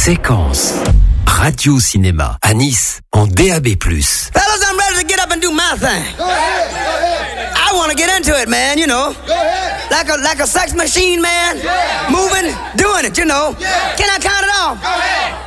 Séquence. Radio-cinéma à Nice en DAB+. Fellas, I'm ready to get up and do my thing. Go ahead. I want to get into it, man, you know. Go ahead. Like a sex machine, man. Yeah. Moving, doing it, you know. Yeah. Can I count it off? Go ahead.